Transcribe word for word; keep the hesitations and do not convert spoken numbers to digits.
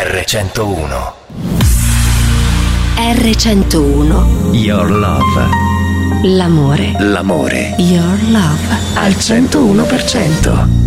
erre centouno. erre centouno. Your love. L'amore. L'amore. Your love. Al centouno per cento.